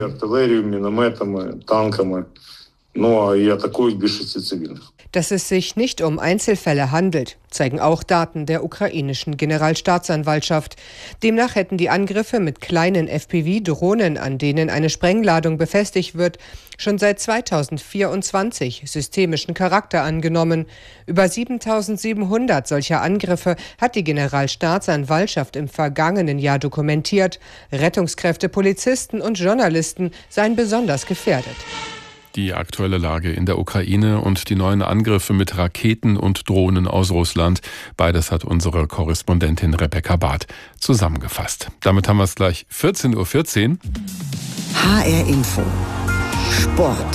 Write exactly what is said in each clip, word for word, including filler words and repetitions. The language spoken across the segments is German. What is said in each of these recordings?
Артиллерию, минометами, танками. Ну, и атакуют без шести цивильных. Dass es sich nicht um Einzelfälle handelt, zeigen auch Daten der ukrainischen Generalstaatsanwaltschaft. Demnach hätten die Angriffe mit kleinen F P V-Drohnen, an denen eine Sprengladung befestigt wird, schon seit zweitausendvierundzwanzig systemischen Charakter angenommen. Über siebentausendsiebenhundert solcher Angriffe hat die Generalstaatsanwaltschaft im vergangenen Jahr dokumentiert. Rettungskräfte, Polizisten und Journalisten seien besonders gefährdet. Die aktuelle Lage in der Ukraine und die neuen Angriffe mit Raketen und Drohnen aus Russland. Beides hat unsere Korrespondentin Rebecca Barth zusammengefasst. Damit haben wir es gleich vierzehn Uhr vierzehn. H R Info Sport.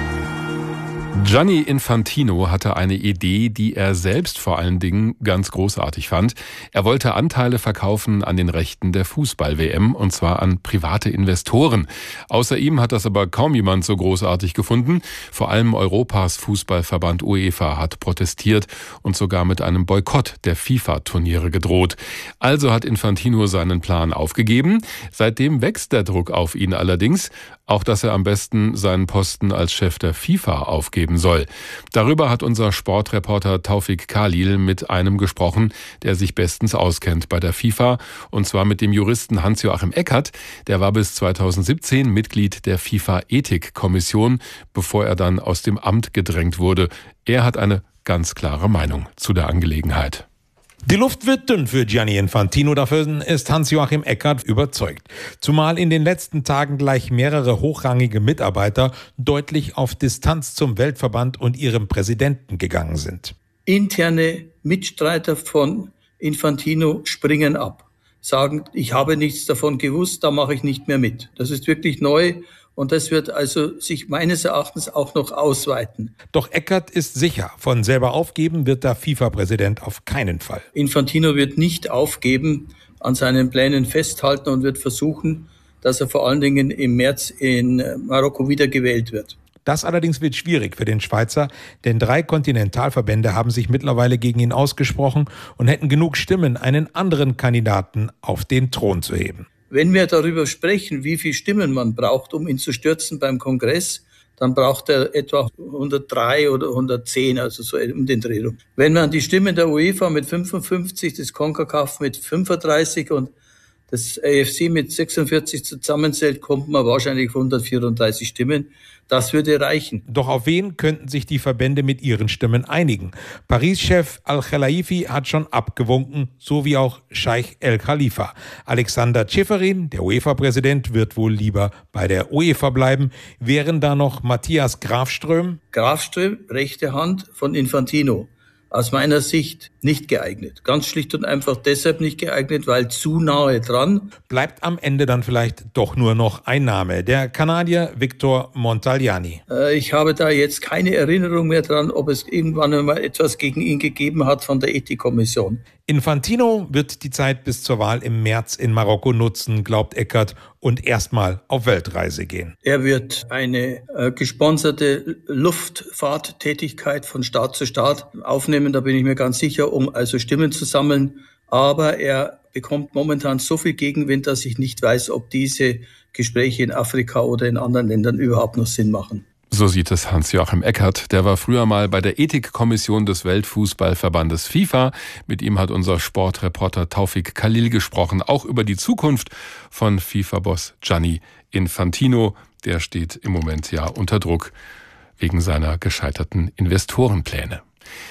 Gianni Infantino hatte eine Idee, die er selbst vor allen Dingen ganz großartig fand. Er wollte Anteile verkaufen an den Rechten der Fußball-W M, und zwar an private Investoren. Außer ihm hat das aber kaum jemand so großartig gefunden. Vor allem Europas Fußballverband UEFA hat protestiert und sogar mit einem Boykott der FIFA-Turniere gedroht. Also hat Infantino seinen Plan aufgegeben. Seitdem wächst der Druck auf ihn allerdings. Auch, dass er am besten seinen Posten als Chef der FIFA aufgeben soll. Darüber hat unser Sportreporter Taufik Khalil mit einem gesprochen, der sich bestens auskennt bei der FIFA, und zwar mit dem Juristen Hans-Joachim Eckert. Der war bis zweitausendsiebzehn Mitglied der FIFA-Ethik-Kommission, bevor er dann aus dem Amt gedrängt wurde. Er hat eine ganz klare Meinung zu der Angelegenheit. Die Luft wird dünn für Gianni Infantino, davon ist Hans-Joachim Eckert überzeugt. Zumal in den letzten Tagen gleich mehrere hochrangige Mitarbeiter deutlich auf Distanz zum Weltverband und ihrem Präsidenten gegangen sind. Interne Mitstreiter von Infantino springen ab, sagen, ich habe nichts davon gewusst, da mache ich nicht mehr mit. Das ist wirklich neu. Und das wird also sich meines Erachtens auch noch ausweiten. Doch Eckert ist sicher, von selber aufgeben wird der FIFA-Präsident auf keinen Fall. Infantino wird nicht aufgeben, an seinen Plänen festhalten und wird versuchen, dass er vor allen Dingen im März in Marokko wiedergewählt wird. Das allerdings wird schwierig für den Schweizer, denn drei Kontinentalverbände haben sich mittlerweile gegen ihn ausgesprochen und hätten genug Stimmen, einen anderen Kandidaten auf den Thron zu heben. Wenn wir darüber sprechen, wie viel Stimmen man braucht, um ihn zu stürzen beim Kongress, dann braucht er etwa hundertdrei oder hundertzehn, also so um den Dreh rum. Wenn man die Stimmen der UEFA mit fünfundfünfzig, des CONCACAF mit fünfunddreißig und das A F C mit sechsundvierzig zusammenzählt, kommt man wahrscheinlich auf hundertvierunddreißig Stimmen. Das würde reichen. Doch auf wen könnten sich die Verbände mit ihren Stimmen einigen? Paris-Chef Al-Khelaifi hat schon abgewunken, so wie auch Scheich El Khalifa. Alexander Ceferin, der UEFA-Präsident, wird wohl lieber bei der UEFA bleiben. Wären da noch Matthias Grafström? Grafström, rechte Hand von Infantino. Aus meiner Sicht nicht geeignet. Ganz schlicht und einfach deshalb nicht geeignet, weil zu nahe dran. Bleibt am Ende dann vielleicht doch nur noch ein Name, der Kanadier Victor Montagliani. Äh, ich habe da jetzt keine Erinnerung mehr dran, ob es irgendwann einmal etwas gegen ihn gegeben hat von der Ethikkommission. Infantino wird die Zeit bis zur Wahl im März in Marokko nutzen, glaubt Eckert, und erstmal auf Weltreise gehen. Er wird eine äh, gesponserte Luftfahrttätigkeit von Staat zu Staat aufnehmen, da bin ich mir ganz sicher, um also Stimmen zu sammeln. Aber er bekommt momentan so viel Gegenwind, dass ich nicht weiß, ob diese Gespräche in Afrika oder in anderen Ländern überhaupt noch Sinn machen. So sieht es Hans-Joachim Eckert. Der war früher mal bei der Ethikkommission des Weltfußballverbandes FIFA. Mit ihm hat unser Sportreporter Taufik Khalil gesprochen, auch über die Zukunft von FIFA-Boss Gianni Infantino. Der steht im Moment ja unter Druck wegen seiner gescheiterten Investorenpläne.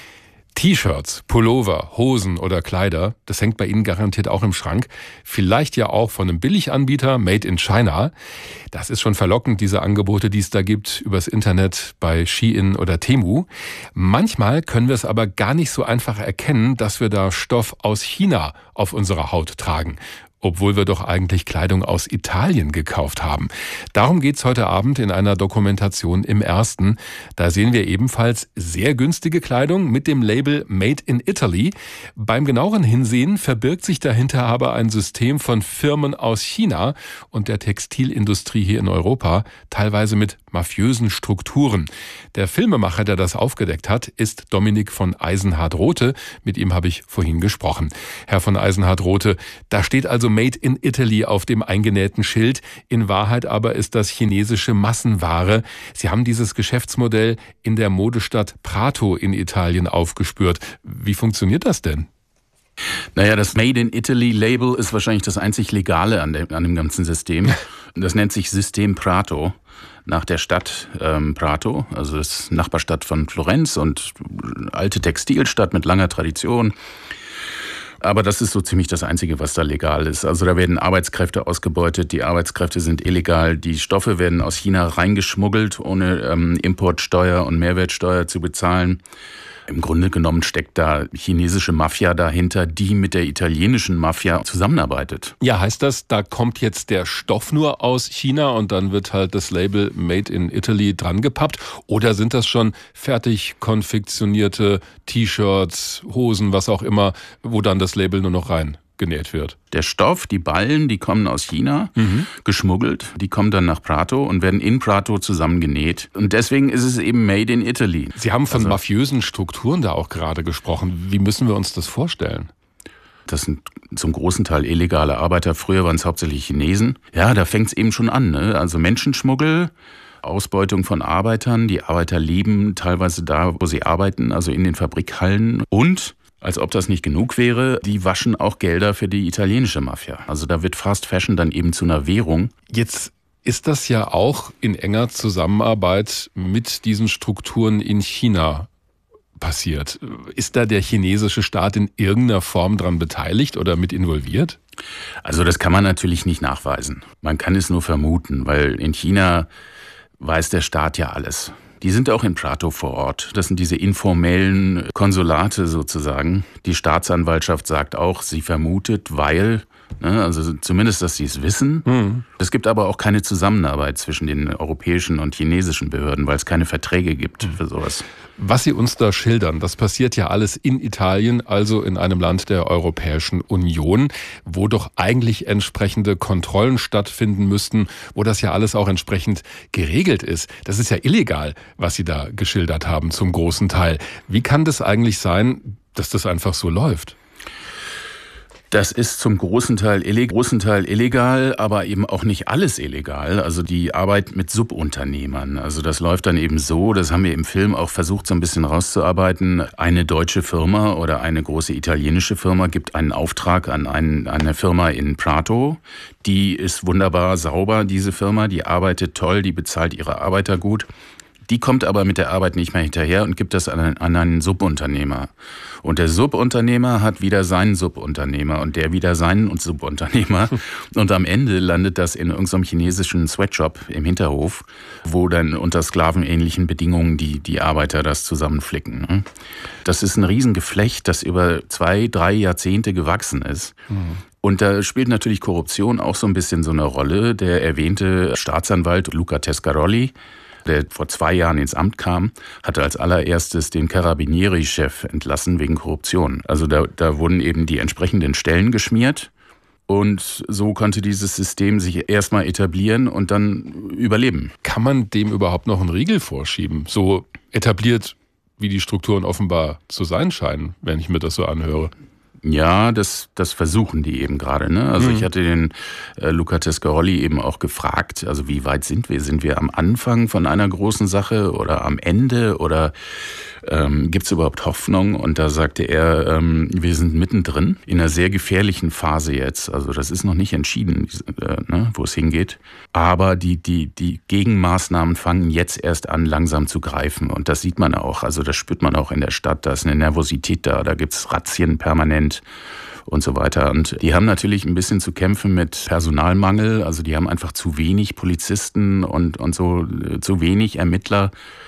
T-Shirts, Pullover, Hosen oder Kleider, das hängt bei Ihnen garantiert auch im Schrank. Vielleicht ja auch von einem Billiganbieter, Made in China. Das ist schon verlockend, diese Angebote, die es da gibt, übers Internet bei Shein oder Temu. Manchmal können wir es aber gar nicht so einfach erkennen, dass wir da Stoff aus China auf unserer Haut tragen, obwohl wir doch eigentlich Kleidung aus Italien gekauft haben. Darum geht's heute Abend in einer Dokumentation im Ersten. Da sehen wir ebenfalls sehr günstige Kleidung mit dem Label Made in Italy. Beim genaueren Hinsehen verbirgt sich dahinter aber ein System von Firmen aus China und der Textilindustrie hier in Europa, teilweise mit mafiösen Strukturen. Der Filmemacher, der das aufgedeckt hat, ist Dominik von Eisenhardt-Rothe. Mit ihm habe ich vorhin gesprochen. Herr von Eisenhardt-Rothe, da steht also Made in Italy auf dem eingenähten Schild. In Wahrheit aber ist das chinesische Massenware. Sie haben dieses Geschäftsmodell in der Modestadt Prato in Italien aufgespürt. Wie funktioniert das denn? Naja, das Made in Italy Label ist wahrscheinlich das einzig Legale an dem, an dem ganzen System. Das nennt sich System Prato, nach der Stadt ähm, Prato, also das Nachbarstadt von Florenz und alte Textilstadt mit langer Tradition. Aber das ist so ziemlich das Einzige, was da legal ist. Also da werden Arbeitskräfte ausgebeutet, die Arbeitskräfte sind illegal, die Stoffe werden aus China reingeschmuggelt, ohne ähm, Importsteuer und Mehrwertsteuer zu bezahlen. Im Grunde genommen steckt da chinesische Mafia dahinter, die mit der italienischen Mafia zusammenarbeitet. Ja, heißt das, da kommt jetzt der Stoff nur aus China und dann wird halt das Label Made in Italy dran gepappt? Oder sind das schon fertig konfektionierte T-Shirts, Hosen, was auch immer, wo dann das Label nur noch rein genäht wird? Der Stoff, die Ballen, die kommen aus China, mhm. geschmuggelt. Die kommen dann nach Prato und werden in Prato zusammengenäht. Und deswegen ist es eben Made in Italy. Sie haben von also, mafiösen Strukturen da auch gerade gesprochen. Wie müssen wir uns das vorstellen? Das sind zum großen Teil illegale Arbeiter. Früher waren es hauptsächlich Chinesen. Ja, da fängt es eben schon an, ne? Also Menschenschmuggel, Ausbeutung von Arbeitern. Die Arbeiter leben teilweise da, wo sie arbeiten, also in den Fabrikhallen. Und als ob das nicht genug wäre, die waschen auch Gelder für die italienische Mafia. Also da wird Fast Fashion dann eben zu einer Währung. Jetzt ist das ja auch in enger Zusammenarbeit mit diesen Strukturen in China passiert. Ist da der chinesische Staat in irgendeiner Form dran beteiligt oder mit involviert? Also das kann man natürlich nicht nachweisen. Man kann es nur vermuten, weil in China weiß der Staat ja alles. Die sind auch in Prato vor Ort. Das sind diese informellen Konsulate sozusagen. Die Staatsanwaltschaft sagt auch, sie vermutet, weil, ne, also zumindest, dass sie es wissen. Mhm. Es gibt aber auch keine Zusammenarbeit zwischen den europäischen und chinesischen Behörden, weil es keine Verträge gibt für sowas. Was Sie uns da schildern, das passiert ja alles in Italien, also in einem Land der Europäischen Union, wo doch eigentlich entsprechende Kontrollen stattfinden müssten, wo das ja alles auch entsprechend geregelt ist. Das ist ja illegal, was Sie da geschildert haben, zum großen Teil. Wie kann das eigentlich sein, dass das einfach so läuft? Das ist zum großen Teil illegal, großen Teil illegal, aber eben auch nicht alles illegal. Also die Arbeit mit Subunternehmern. Also das läuft dann eben so, das haben wir im Film auch versucht so ein bisschen rauszuarbeiten. Eine deutsche Firma oder eine große italienische Firma gibt einen Auftrag an einen, eine Firma in Prato. Die ist wunderbar sauber, diese Firma, die arbeitet toll, die bezahlt ihre Arbeiter gut. Die kommt aber mit der Arbeit nicht mehr hinterher und gibt das an einen, an einen Subunternehmer. Und der Subunternehmer hat wieder seinen Subunternehmer und der wieder seinen Subunternehmer. Und am Ende landet das in irgendeinem chinesischen Sweatshop im Hinterhof, wo dann unter sklavenähnlichen Bedingungen die, die Arbeiter das zusammenflicken. Das ist ein Riesengeflecht, das über zwei, drei Jahrzehnte gewachsen ist. Mhm. Und da spielt natürlich Korruption auch so ein bisschen so eine Rolle. Der erwähnte Staatsanwalt Luca Tescaroli, der vor zwei Jahren ins Amt kam, hatte als allererstes den Carabinieri-Chef entlassen wegen Korruption. Also da, da wurden eben die entsprechenden Stellen geschmiert und so konnte dieses System sich erstmal etablieren und dann überleben. Kann man dem überhaupt noch einen Riegel vorschieben? So etabliert, wie die Strukturen offenbar zu sein scheinen, wenn ich mir das so anhöre. Ja, das, das versuchen die eben gerade. Ne? Also mhm. ich hatte den äh, Luca Tescaroli eben auch gefragt, also wie weit sind wir? Sind wir am Anfang von einer großen Sache oder am Ende oder ähm, gibt es überhaupt Hoffnung? Und da sagte er, ähm, wir sind mittendrin in einer sehr gefährlichen Phase jetzt. Also das ist noch nicht entschieden, äh, ne, wo es hingeht. Aber die, die, die Gegenmaßnahmen fangen jetzt erst an, langsam zu greifen. Und das sieht man auch. Also das spürt man auch in der Stadt. Da ist eine Nervosität da. Da gibt es Razzien permanent und so weiter. Und die haben natürlich ein bisschen zu kämpfen mit Personalmangel. Also die haben einfach zu wenig Polizisten und, und so zu wenig Ermittler,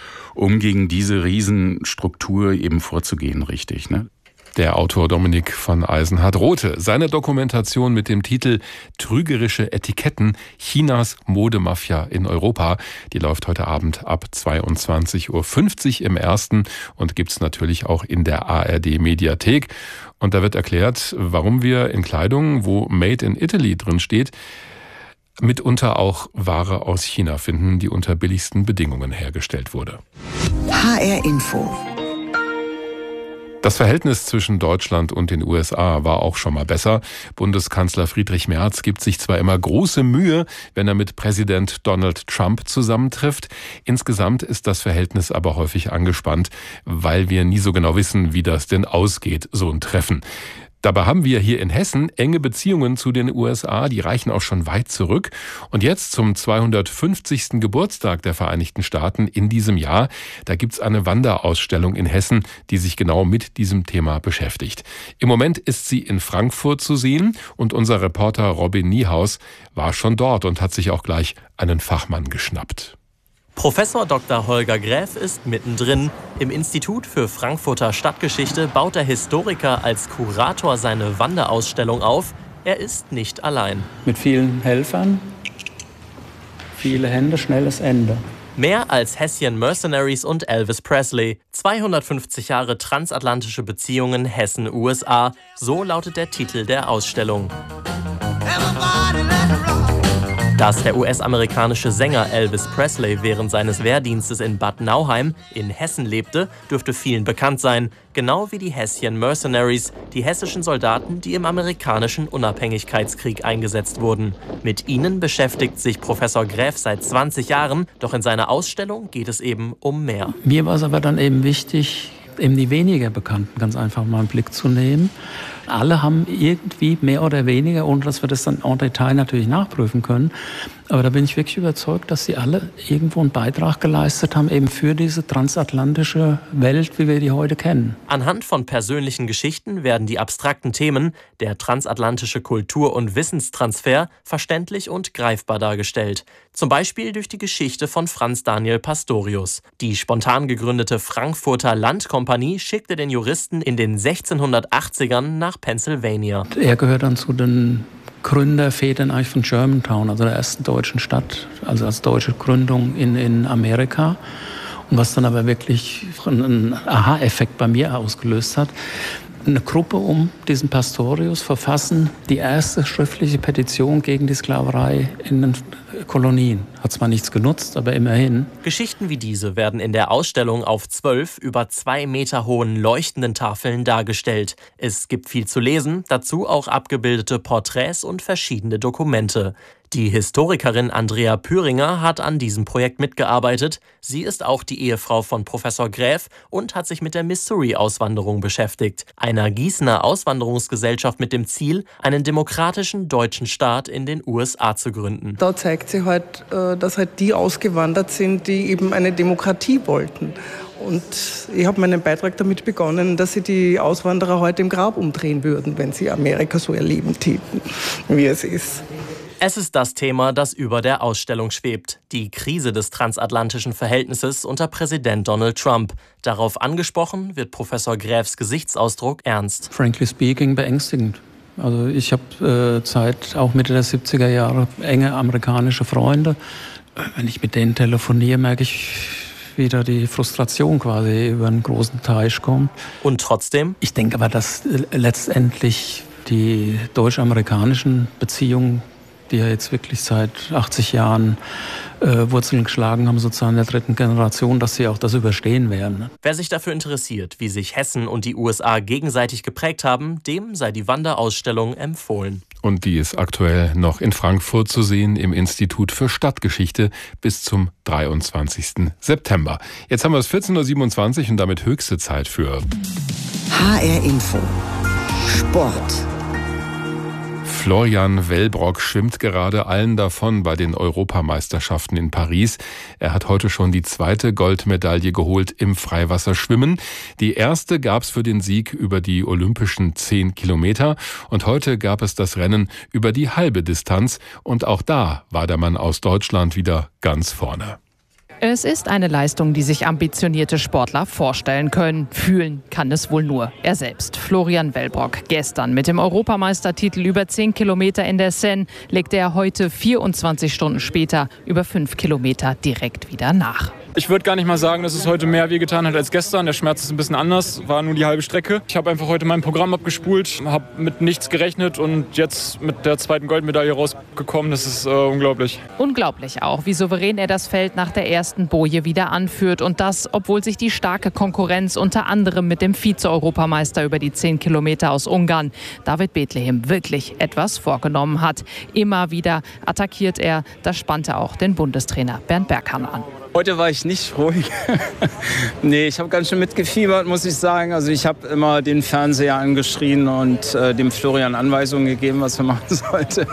um gegen diese Riesenstruktur eben vorzugehen, richtig, ne? Der Autor Dominik von Eisenhardt-Rothe. Seine Dokumentation mit dem Titel Trügerische Etiketten, Chinas Modemafia in Europa, die läuft heute Abend ab zweiundzwanzig Uhr fünfzig im Ersten und gibt's natürlich auch in der A R D-Mediathek. Und da wird erklärt, warum wir in Kleidung, wo Made in Italy drin steht, Mitunter auch Ware aus China finden, die unter billigsten Bedingungen hergestellt wurde. H R Info. Das Verhältnis zwischen Deutschland und den U S A war auch schon mal besser. Bundeskanzler Friedrich Merz gibt sich zwar immer große Mühe, wenn er mit Präsident Donald Trump zusammentrifft. Insgesamt ist das Verhältnis aber häufig angespannt, weil wir nie so genau wissen, wie das denn ausgeht, so ein Treffen. Dabei haben wir hier in Hessen enge Beziehungen zu den U S A, die reichen auch schon weit zurück. Und jetzt zum zweihundertfünfzigsten Geburtstag der Vereinigten Staaten in diesem Jahr, da gibt's eine Wanderausstellung in Hessen, die sich genau mit diesem Thema beschäftigt. Im Moment ist sie in Frankfurt zu sehen und unser Reporter Robin Niehaus war schon dort und hat sich auch gleich einen Fachmann geschnappt. Professor Doktor Holger Gräf ist mittendrin. Im Institut für Frankfurter Stadtgeschichte baut der Historiker als Kurator seine Wanderausstellung auf. Er ist nicht allein. Mit vielen Helfern, viele Hände, schnelles Ende. Mehr als Hessian Mercenaries und Elvis Presley. zweihundertfünfzig Jahre transatlantische Beziehungen Hessen-U S A. So lautet der Titel der Ausstellung. Dass der U S-amerikanische Sänger Elvis Presley während seines Wehrdienstes in Bad Nauheim in Hessen lebte, dürfte vielen bekannt sein. Genau wie die Hessian Mercenaries, die hessischen Soldaten, die im amerikanischen Unabhängigkeitskrieg eingesetzt wurden. Mit ihnen beschäftigt sich Professor Gräf seit zwanzig Jahren, doch in seiner Ausstellung geht es eben um mehr. Mir war es aber dann eben wichtig, eben die weniger Bekannten ganz einfach mal im Blick zu nehmen. Alle haben irgendwie mehr oder weniger, ohne dass wir das dann en Detail natürlich nachprüfen können, aber da bin ich wirklich überzeugt, dass sie alle irgendwo einen Beitrag geleistet haben, eben für diese transatlantische Welt, wie wir die heute kennen. Anhand von persönlichen Geschichten werden die abstrakten Themen, der transatlantische Kultur- und Wissenstransfer, verständlich und greifbar dargestellt. Zum Beispiel durch die Geschichte von Franz Daniel Pastorius. Die spontan gegründete Frankfurter Landkompanie schickte den Juristen in den sechzehnhundertachtzigern nach Pennsylvania. Er gehört dann zu den Gründervätern eigentlich von Germantown, also der ersten deutschen Stadt, also als deutsche Gründung in, in Amerika. Und was dann aber wirklich einen Aha-Effekt bei mir ausgelöst hat, eine Gruppe um diesen Pastorius verfassen die erste schriftliche Petition gegen die Sklaverei in den Kolonien. Hat zwar nichts genutzt, aber immerhin. Geschichten wie diese werden in der Ausstellung auf zwölf über zwei Meter hohen leuchtenden Tafeln dargestellt. Es gibt viel zu lesen, dazu auch abgebildete Porträts und verschiedene Dokumente. Die Historikerin Andrea Püringer hat an diesem Projekt mitgearbeitet. Sie ist auch die Ehefrau von Professor Gräf und hat sich mit der Missouri-Auswanderung beschäftigt, einer Gießener Auswanderungsgesellschaft mit dem Ziel, einen demokratischen deutschen Staat in den U S A zu gründen. Da zeigt sich halt, dass halt die ausgewandert sind, die eben eine Demokratie wollten. Und ich habe meinen Beitrag damit begonnen, dass sie die Auswanderer heute im Grab umdrehen würden, wenn sie Amerika so erleben täten, wie es ist. Es ist das Thema, das über der Ausstellung schwebt. Die Krise des transatlantischen Verhältnisses unter Präsident Donald Trump. Darauf angesprochen wird Professor Gräfs Gesichtsausdruck ernst. Frankly speaking, beängstigend. Also ich habe äh, seit auch Mitte der siebziger Jahre enge amerikanische Freunde. Wenn ich mit denen telefoniere, merke ich wieder die Frustration quasi über einen großen Teich kommt. Und trotzdem? Ich denke aber, dass äh, letztendlich die deutsch-amerikanischen Beziehungen, die ja jetzt wirklich seit achtzig Jahren äh, Wurzeln geschlagen haben, sozusagen in der dritten Generation, dass sie auch das überstehen werden. Wer sich dafür interessiert, wie sich Hessen und die U S A gegenseitig geprägt haben, dem sei die Wanderausstellung empfohlen. Und die ist aktuell noch in Frankfurt zu sehen im Institut für Stadtgeschichte bis zum dreiundzwanzigsten September. Jetzt haben wir es vierzehn Uhr siebenundzwanzig und damit höchste Zeit für H R Info Sport. Florian Wellbrock schwimmt gerade allen davon bei den Europameisterschaften in Paris. Er hat heute schon die zweite Goldmedaille geholt im Freiwasserschwimmen. Die erste gab es für den Sieg über die olympischen zehn Kilometer. Und heute gab es das Rennen über die halbe Distanz. Und auch da war der Mann aus Deutschland wieder ganz vorne. Es ist eine Leistung, die sich ambitionierte Sportler vorstellen können. Fühlen kann es wohl nur er selbst. Florian Wellbrock. Gestern mit dem Europameistertitel über zehn Kilometer in der Seine legte er heute vierundzwanzig Stunden später über fünf Kilometer direkt wieder nach. Ich würde gar nicht mal sagen, dass es heute mehr wehgetan hat als gestern. Der Schmerz ist ein bisschen anders, war nur die halbe Strecke. Ich habe einfach heute mein Programm abgespult, habe mit nichts gerechnet und jetzt mit der zweiten Goldmedaille rausgekommen. Das ist äh, unglaublich. Unglaublich auch, wie souverän er das Feld nach der ersten Boje wieder anführt. Und das, obwohl sich die starke Konkurrenz unter anderem mit dem Vize-Europameister über die zehn Kilometer aus Ungarn, David Bethlehem, wirklich etwas vorgenommen hat. Immer wieder attackiert er. Das spannte auch den Bundestrainer Bernd Berghahn an. Heute war ich nicht ruhig. Nee, ich habe ganz schön mitgefiebert, muss ich sagen. Also ich habe immer den Fernseher angeschrien und äh, dem Florian Anweisungen gegeben, was er machen sollte.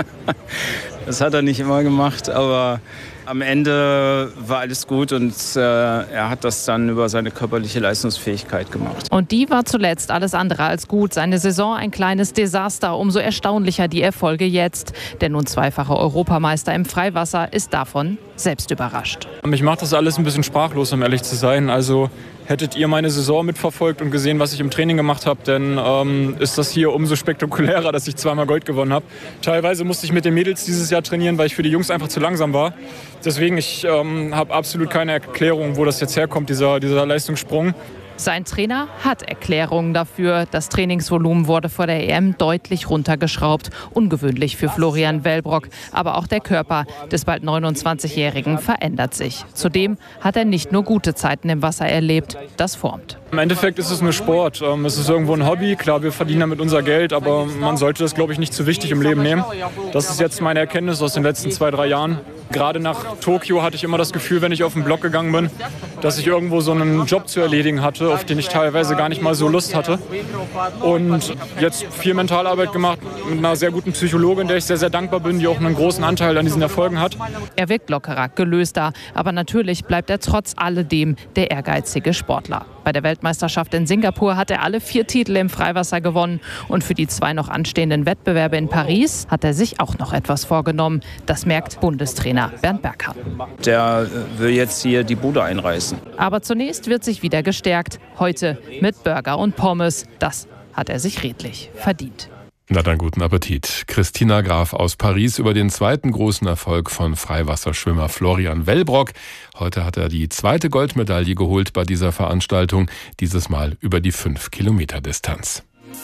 Das hat er nicht immer gemacht, aber am Ende war alles gut und äh, er hat das dann über seine körperliche Leistungsfähigkeit gemacht. Und die war zuletzt alles andere als gut. Seine Saison ein kleines Desaster. Umso erstaunlicher die Erfolge jetzt. Der nun zweifache Europameister im Freiwasser ist davon selbst überrascht. Mich macht das alles ein bisschen sprachlos, um ehrlich zu sein. Also hättet ihr meine Saison mitverfolgt und gesehen, was ich im Training gemacht habe, dann ähm, ist das hier umso spektakulärer, dass ich zweimal Gold gewonnen habe. Teilweise musste ich mit den Mädels dieses Jahr trainieren, weil ich für die Jungs einfach zu langsam war. Deswegen, ich ähm, habe absolut keine Erklärung, wo das jetzt herkommt, dieser, dieser Leistungssprung. Sein Trainer hat Erklärungen dafür. Das Trainingsvolumen wurde vor der E M deutlich runtergeschraubt. Ungewöhnlich für Florian Wellbrock. Aber auch der Körper des bald neunundzwanzigjährigen verändert sich. Zudem hat er nicht nur gute Zeiten im Wasser erlebt. Das formt. Im Endeffekt ist es nur Sport. Es ist irgendwo ein Hobby. Klar, wir verdienen damit unser Geld, aber man sollte das, glaube ich, nicht zu wichtig im Leben nehmen. Das ist jetzt meine Erkenntnis aus den letzten zwei, drei Jahren. Gerade nach Tokio hatte ich immer das Gefühl, wenn ich auf den Block gegangen bin, dass ich irgendwo so einen Job zu erledigen hatte, auf den ich teilweise gar nicht mal so Lust hatte. Und jetzt viel Mentalarbeit gemacht mit einer sehr guten Psychologin, der ich sehr, sehr dankbar bin, die auch einen großen Anteil an diesen Erfolgen hat. Er wirkt lockerer, gelöster, aber natürlich bleibt er trotz alledem der ehrgeizige Sportler. Bei der Weltmeisterschaft in Singapur hat er alle vier Titel im Freiwasser gewonnen. Und für die zwei noch anstehenden Wettbewerbe in Paris hat er sich auch noch etwas vorgenommen. Das merkt Bundestrainer Bernd Berghahn. Der will jetzt hier die Bude einreißen. Aber zunächst wird sich wieder gestärkt. Heute mit Burger und Pommes. Das hat er sich redlich verdient. Na dann guten Appetit. Christina Graf aus Paris über den zweiten großen Erfolg von Freiwasserschwimmer Florian Wellbrock. Heute hat er die zweite Goldmedaille geholt bei dieser Veranstaltung, dieses Mal über die fünf Kilometer Distanz.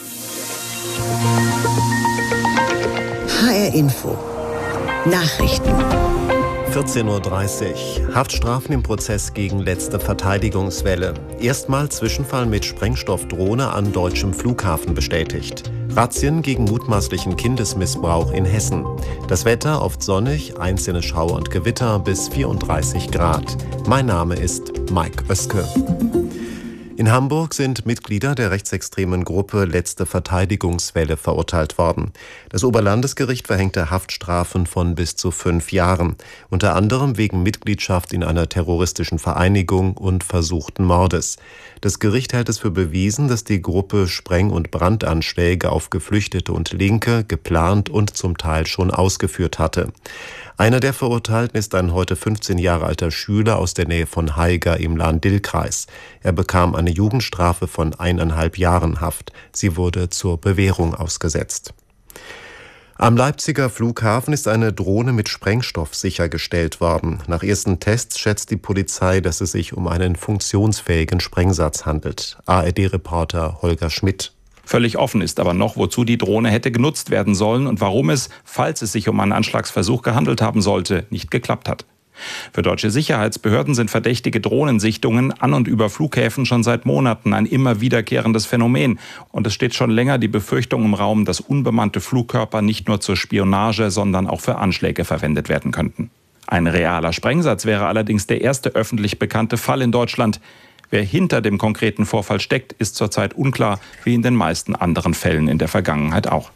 H R Info Nachrichten. vierzehn Uhr dreißig. Haftstrafen im Prozess gegen letzte Verteidigungswelle. Erstmal Zwischenfall mit Sprengstoffdrohne an deutschem Flughafen bestätigt. Razzien gegen mutmaßlichen Kindesmissbrauch in Hessen. Das Wetter oft sonnig, einzelne Schauer und Gewitter bis vierunddreißig Grad. Mein Name ist Mike Oeske. In Hamburg sind Mitglieder der rechtsextremen Gruppe Letzte Verteidigungswelle verurteilt worden. Das Oberlandesgericht verhängte Haftstrafen von bis zu fünf Jahren, unter anderem wegen Mitgliedschaft in einer terroristischen Vereinigung und versuchten Mordes. Das Gericht hält es für bewiesen, dass die Gruppe Spreng- und Brandanschläge auf Geflüchtete und Linke geplant und zum Teil schon ausgeführt hatte. Einer der Verurteilten ist ein heute fünfzehn Jahre alter Schüler aus der Nähe von Haiger im Lahn-Dill-Kreis. Er bekam eine Jugendstrafe von eineinhalb Jahren Haft. Sie wurde zur Bewährung ausgesetzt. Am Leipziger Flughafen ist eine Drohne mit Sprengstoff sichergestellt worden. Nach ersten Tests schätzt die Polizei, dass es sich um einen funktionsfähigen Sprengsatz handelt. A R D-Reporter Holger Schmidt. Völlig offen ist aber noch, wozu die Drohne hätte genutzt werden sollen und warum es, falls es sich um einen Anschlagsversuch gehandelt haben sollte, nicht geklappt hat. Für deutsche Sicherheitsbehörden sind verdächtige Drohnensichtungen an und über Flughäfen schon seit Monaten ein immer wiederkehrendes Phänomen. Und es steht schon länger die Befürchtung im Raum, dass unbemannte Flugkörper nicht nur zur Spionage, sondern auch für Anschläge verwendet werden könnten. Ein realer Sprengsatz wäre allerdings der erste öffentlich bekannte Fall in Deutschland. Wer hinter dem konkreten Vorfall steckt, ist zurzeit unklar, wie in den meisten anderen Fällen in der Vergangenheit auch.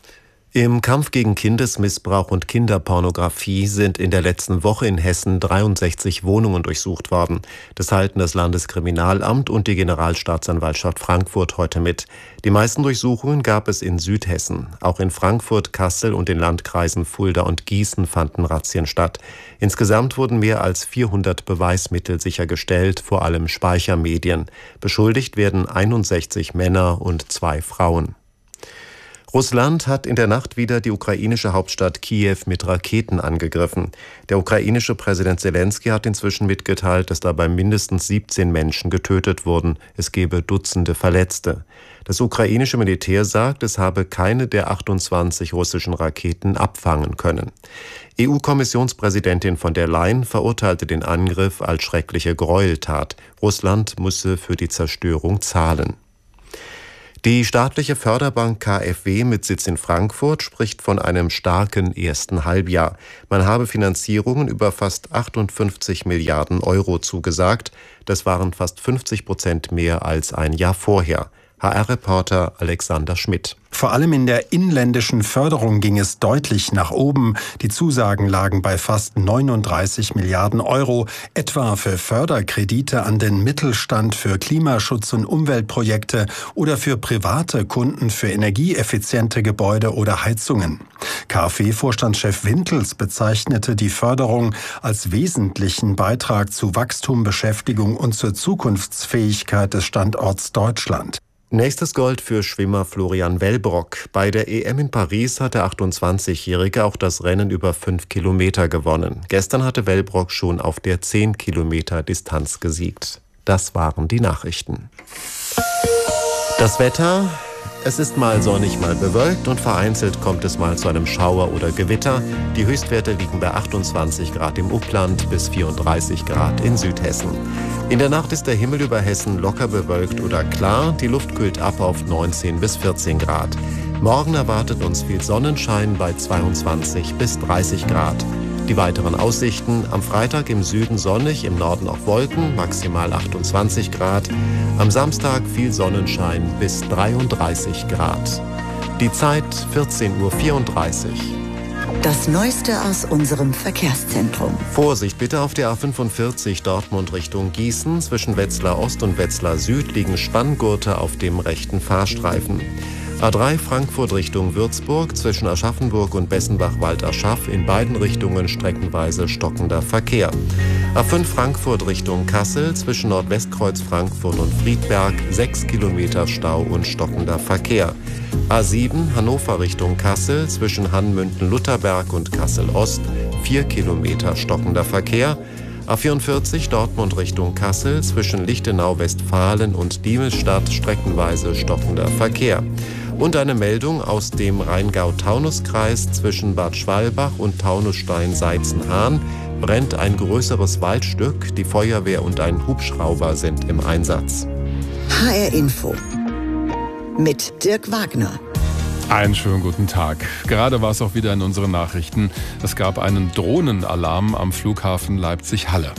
Im Kampf gegen Kindesmissbrauch und Kinderpornografie sind in der letzten Woche in Hessen dreiundsechzig Wohnungen durchsucht worden. Das halten das Landeskriminalamt und die Generalstaatsanwaltschaft Frankfurt heute mit. Die meisten Durchsuchungen gab es in Südhessen. Auch in Frankfurt, Kassel und den Landkreisen Fulda und Gießen fanden Razzien statt. Insgesamt wurden mehr als vierhundert Beweismittel sichergestellt, vor allem Speichermedien. Beschuldigt werden einundsechzig Männer und zwei Frauen. Russland hat in der Nacht wieder die ukrainische Hauptstadt Kiew mit Raketen angegriffen. Der ukrainische Präsident Selenskyj hat inzwischen mitgeteilt, dass dabei mindestens siebzehn Menschen getötet wurden. Es gebe Dutzende Verletzte. Das ukrainische Militär sagt, es habe keine der achtundzwanzig russischen Raketen abfangen können. E U-Kommissionspräsidentin von der Leyen verurteilte den Angriff als schreckliche Gräueltat. Russland müsse für die Zerstörung zahlen. Die staatliche Förderbank K f W mit Sitz in Frankfurt spricht von einem starken ersten Halbjahr. Man habe Finanzierungen über fast achtundfünfzig Milliarden Euro zugesagt. Das waren fast fünfzig Prozent mehr als ein Jahr vorher. H R-Reporter Alexander Schmidt. Vor allem in der inländischen Förderung ging es deutlich nach oben. Die Zusagen lagen bei fast neununddreißig Milliarden Euro, etwa für Förderkredite an den Mittelstand, für Klimaschutz- und Umweltprojekte oder für private Kunden für energieeffiziente Gebäude oder Heizungen. KfW-Vorstandschef Wintels bezeichnete die Förderung als wesentlichen Beitrag zu Wachstum, Beschäftigung und zur Zukunftsfähigkeit des Standorts Deutschland. Nächstes Gold für Schwimmer Florian Wellbrock. Bei der E M in Paris hat der achtundzwanzigjährige auch das Rennen über fünf Kilometer gewonnen. Gestern hatte Wellbrock schon auf der zehn Kilometer Distanz gesiegt. Das waren die Nachrichten. Das Wetter. Es ist mal sonnig, mal bewölkt und vereinzelt kommt es mal zu einem Schauer oder Gewitter. Die Höchstwerte liegen bei achtundzwanzig Grad im Upland bis vierunddreißig Grad in Südhessen. In der Nacht ist der Himmel über Hessen locker bewölkt oder klar. Die Luft kühlt ab auf neunzehn bis vierzehn Grad. Morgen erwartet uns viel Sonnenschein bei zweiundzwanzig bis dreißig Grad. Die weiteren Aussichten: am Freitag im Süden sonnig, im Norden auch Wolken, maximal achtundzwanzig Grad. Am Samstag viel Sonnenschein bis dreiunddreißig Grad. Die Zeit vierzehn Uhr vierunddreißig. Das Neueste aus unserem Verkehrszentrum. Vorsicht bitte auf der A fünfundvierzig Dortmund Richtung Gießen. Zwischen Wetzlar Ost und Wetzlar Süd liegen Spanngurte auf dem rechten Fahrstreifen. A drei Frankfurt Richtung Würzburg, zwischen Aschaffenburg und Bessenbach-Walderschaff in beiden Richtungen streckenweise stockender Verkehr. A fünf Frankfurt Richtung Kassel, zwischen Nordwestkreuz Frankfurt und Friedberg sechs Kilometer Stau und stockender Verkehr. A sieben Hannover Richtung Kassel, zwischen Hannmünden-Lutherberg und Kassel-Ost vier Kilometer stockender Verkehr. A vierundvierzig Dortmund Richtung Kassel, zwischen Lichtenau-Westfalen und Diemelstadt streckenweise stockender Verkehr. Und eine Meldung aus dem Rheingau-Taunus-Kreis: zwischen Bad Schwalbach und Taunusstein-Seizenhahn brennt ein größeres Waldstück. Die Feuerwehr und ein Hubschrauber sind im Einsatz. H R Info mit Dirk Wagner. Einen schönen guten Tag. Gerade war es auch wieder in unseren Nachrichten. Es gab einen Drohnenalarm am Flughafen Leipzig-Halle.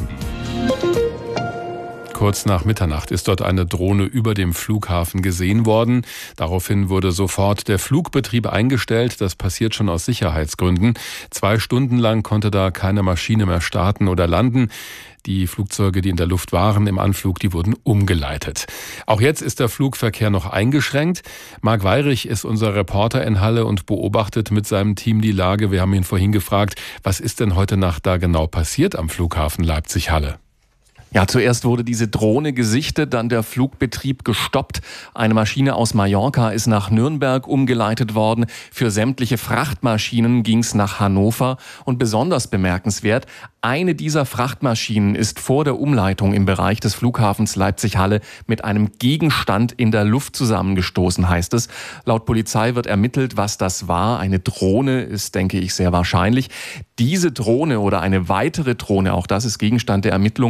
Kurz nach Mitternacht ist dort eine Drohne über dem Flughafen gesehen worden. Daraufhin wurde sofort der Flugbetrieb eingestellt. Das passiert schon aus Sicherheitsgründen. Zwei Stunden lang konnte da keine Maschine mehr starten oder landen. Die Flugzeuge, die in der Luft waren im Anflug, die wurden umgeleitet. Auch jetzt ist der Flugverkehr noch eingeschränkt. Marc Weyrich ist unser Reporter in Halle und beobachtet mit seinem Team die Lage. Wir haben ihn vorhin gefragt, was ist denn heute Nacht da genau passiert am Flughafen Leipzig-Halle? Ja, zuerst wurde diese Drohne gesichtet, dann der Flugbetrieb gestoppt. Eine Maschine aus Mallorca ist nach Nürnberg umgeleitet worden. Für sämtliche Frachtmaschinen ging es nach Hannover. Und besonders bemerkenswert, eine dieser Frachtmaschinen ist vor der Umleitung im Bereich des Flughafens Leipzig-Halle mit einem Gegenstand in der Luft zusammengestoßen, heißt es. Laut Polizei wird ermittelt, was das war. Eine Drohne ist, denke ich, sehr wahrscheinlich. Diese Drohne oder eine weitere Drohne, auch das ist Gegenstand der Ermittlungen,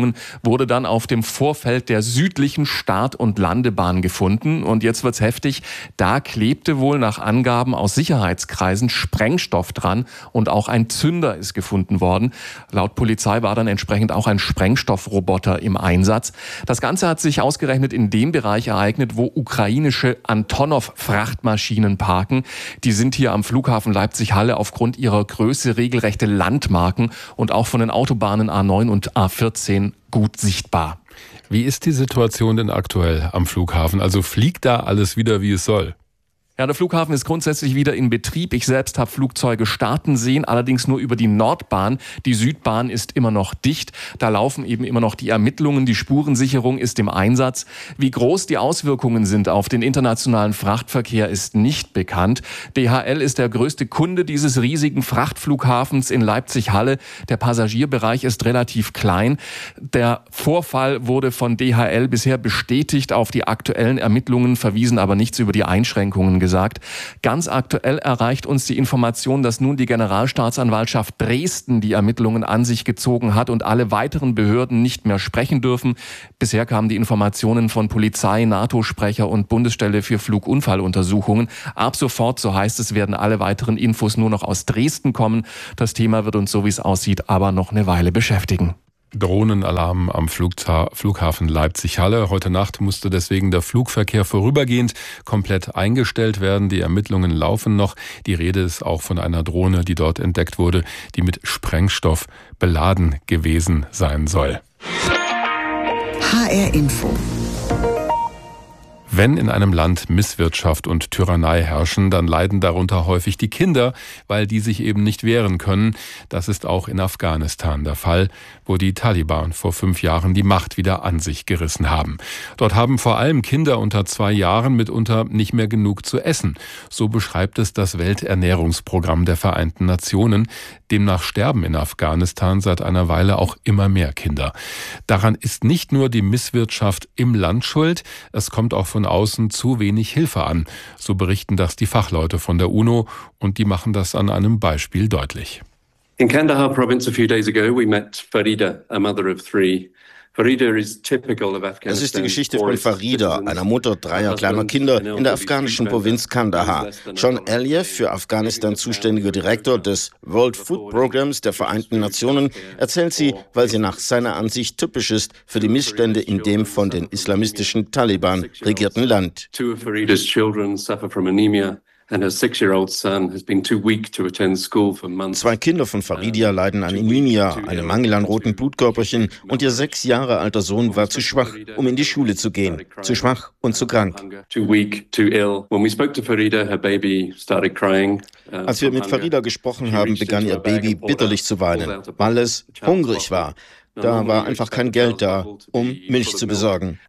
wurde dann auf dem Vorfeld der südlichen Start- und Landebahn gefunden. Und jetzt wird's heftig. Da klebte wohl nach Angaben aus Sicherheitskreisen Sprengstoff dran und auch ein Zünder ist gefunden worden. Laut Polizei war dann entsprechend auch ein Sprengstoffroboter im Einsatz. Das Ganze hat sich ausgerechnet in dem Bereich ereignet, wo ukrainische Antonov-Frachtmaschinen parken. Die sind hier am Flughafen Leipzig-Halle aufgrund ihrer Größe regelrechte Landmarken und auch von den Autobahnen A neun und A vierzehn gut sichtbar. Wie ist die Situation denn aktuell am Flughafen? Also fliegt da alles wieder, wie es soll? Ja, der Flughafen ist grundsätzlich wieder in Betrieb. Ich selbst habe Flugzeuge starten sehen, allerdings nur über die Nordbahn. Die Südbahn ist immer noch dicht. Da laufen eben immer noch die Ermittlungen. Die Spurensicherung ist im Einsatz. Wie groß die Auswirkungen sind auf den internationalen Frachtverkehr, ist nicht bekannt. D H L ist der größte Kunde dieses riesigen Frachtflughafens in Leipzig-Halle. Der Passagierbereich ist relativ klein. Der Vorfall wurde von D H L bisher bestätigt. Auf die aktuellen Ermittlungen verwiesen aber nichts über die Einschränkungen gesagt. gesagt. Ganz aktuell erreicht uns die Information, dass nun die Generalstaatsanwaltschaft Dresden die Ermittlungen an sich gezogen hat und alle weiteren Behörden nicht mehr sprechen dürfen. Bisher kamen die Informationen von Polizei, NATO-Sprecher und Bundesstelle für Flugunfalluntersuchungen. Ab sofort, so heißt es, werden alle weiteren Infos nur noch aus Dresden kommen. Das Thema wird uns, so wie es aussieht, aber noch eine Weile beschäftigen. Drohnenalarm am Flughafen Leipzig-Halle. Heute Nacht musste deswegen der Flugverkehr vorübergehend komplett eingestellt werden. Die Ermittlungen laufen noch. Die Rede ist auch von einer Drohne, die dort entdeckt wurde, die mit Sprengstoff beladen gewesen sein soll. H R Info. Wenn in einem Land Misswirtschaft und Tyrannei herrschen, dann leiden darunter häufig die Kinder, weil die sich eben nicht wehren können. Das ist auch in Afghanistan der Fall, wo die Taliban vor fünf Jahren die Macht wieder an sich gerissen haben. Dort haben vor allem Kinder unter zwei Jahren mitunter nicht mehr genug zu essen. So beschreibt es das Welternährungsprogramm der Vereinten Nationen. Demnach sterben in Afghanistan seit einer Weile auch immer mehr Kinder. Daran ist nicht nur die Misswirtschaft im Land schuld, es kommt auch von außen zu wenig Hilfe an. So berichten das die Fachleute von der UNO und die machen das an einem Beispiel deutlich. In Kandahar province a few days ago we met Farida, a mother of three. Es ist die Geschichte von Farida, einer Mutter dreier kleiner Kinder in der afghanischen Provinz Kandahar. John Aliyev, für Afghanistan zuständiger Direktor des World Food Programs der Vereinten Nationen, erzählt sie, weil sie nach seiner Ansicht typisch ist für die Missstände in dem von den islamistischen Taliban regierten Land. Zwei Kinder von Faridia leiden an Anemia, einem Mangel an roten Blutkörperchen, und ihr sechs Jahre alter Sohn war zu schwach, um in die Schule zu gehen. Zu schwach und zu krank. Als wir mit Farida gesprochen haben, begann ihr Baby bitterlich zu weinen, weil es hungrig war. Da war einfach kein Geld da, um Milch zu besorgen.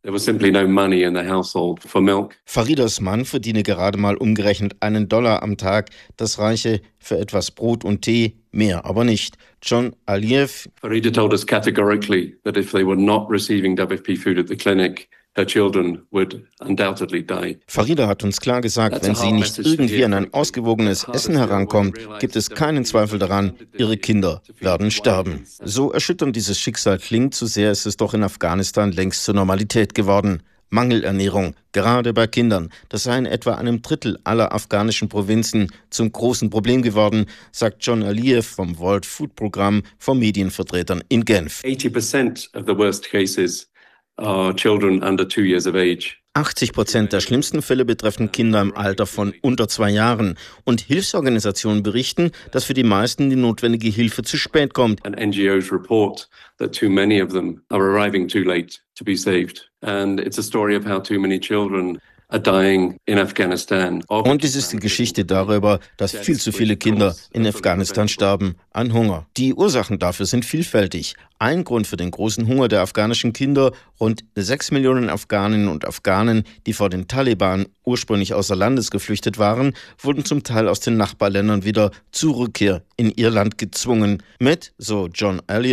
Faridas Mann verdiene gerade mal umgerechnet einen Dollar am Tag. Das reiche für etwas Brot und Tee, mehr aber nicht. John Aliyev. Farida told us categorically that if they were not receiving W F P food at the clinic, her children would undoubtedly die. Farida hat uns klar gesagt, wenn sie nicht irgendwie an ein ausgewogenes Essen herankommt, gibt es keinen Zweifel daran, ihre Kinder werden sterben. So erschütternd dieses Schicksal klingt, so sehr ist es doch in Afghanistan längst zur Normalität geworden. Mangelernährung, gerade bei Kindern, das sei in etwa einem Drittel aller afghanischen Provinzen zum großen Problem geworden, sagt John Aliyev vom World Food Programm vor Medienvertretern in Genf. eighty percent of the worst cases are children under two years of age. achtzig Prozent der schlimmsten Fälle betreffen Kinder im Alter von unter zwei Jahren. Und Hilfsorganisationen berichten, dass für die meisten die notwendige Hilfe zu spät kommt. And N G Os report that too many of them are arriving too late to be saved. And it's a story of how too many children are dying in Afghanistan. Und es ist die Geschichte darüber, dass viel zu viele Kinder in Afghanistan sterben an Hunger. Die Ursachen dafür sind vielfältig. Ein Grund für den großen Hunger der afghanischen Kinder: rund sechs Millionen Afghaninnen und Afghanen, die vor den Taliban ursprünglich außer Landes geflüchtet waren, wurden zum Teil aus den Nachbarländern wieder zur Rückkehr in ihr Land gezwungen. Mit, so John Aliyev,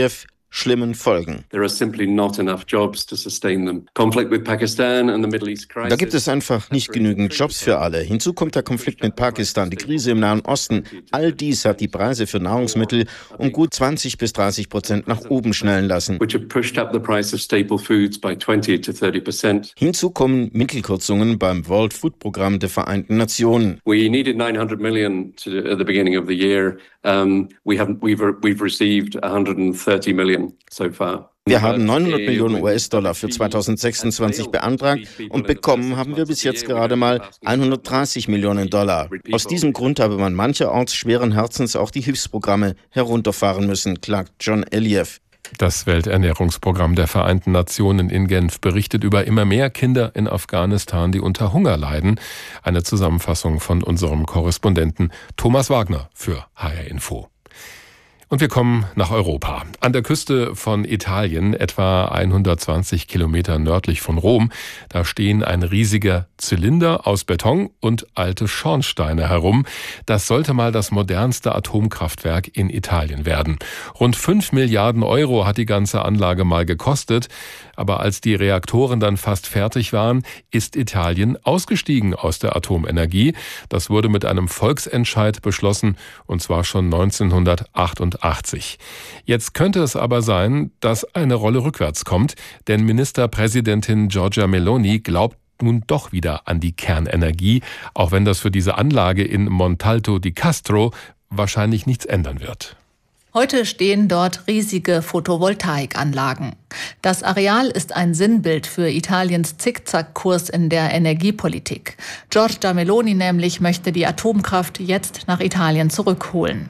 schlimmen Folgen. There are simply not enough jobs to sustain them. Conflict with Pakistan and the Middle East crisis. Da gibt es einfach nicht genügend Jobs für alle. Hinzu kommt der Konflikt mit Pakistan, die Krise im Nahen Osten. All dies hat die Preise für Nahrungsmittel um gut zwanzig bis dreißig Prozent nach oben schnellen lassen. Which have pushed up the price of staple foods by twenty to thirty percent. Hinzu kommen Mittelkürzungen beim World Food Programm der Vereinten Nationen. We needed nine hundred million to, at the beginning of the year. Um, we haven't, we've, we've received one hundred thirty million so far. Wir haben neunhundert Millionen U S-Dollar für zweitausendsechsundzwanzig beantragt und bekommen haben wir bis jetzt gerade mal hundertdreißig Millionen Dollar. Aus diesem Grund habe man mancherorts schweren Herzens auch die Hilfsprogramme herunterfahren müssen, klagt John Eliev. Das Welternährungsprogramm der Vereinten Nationen in Genf berichtet über immer mehr Kinder in Afghanistan, die unter Hunger leiden. Eine Zusammenfassung von unserem Korrespondenten Thomas Wagner für H R Info. Und wir kommen nach Europa. An der Küste von Italien, etwa hundertzwanzig Kilometer nördlich von Rom, da stehen ein riesiger Zylinder aus Beton und alte Schornsteine herum. Das sollte mal das modernste Atomkraftwerk in Italien werden. Rund fünf Milliarden Euro hat die ganze Anlage mal gekostet. Aber als die Reaktoren dann fast fertig waren, ist Italien ausgestiegen aus der Atomenergie. Das wurde mit einem Volksentscheid beschlossen, und zwar schon neunzehnhundertachtundachtzig. Jetzt könnte es aber sein, dass eine Rolle rückwärts kommt, denn Ministerpräsidentin Giorgia Meloni glaubt nun doch wieder an die Kernenergie, auch wenn das für diese Anlage in Montalto di Castro wahrscheinlich nichts ändern wird. Heute stehen dort riesige Photovoltaikanlagen. Das Areal ist ein Sinnbild für Italiens Zickzackkurs in der Energiepolitik. Giorgia Meloni nämlich möchte die Atomkraft jetzt nach Italien zurückholen.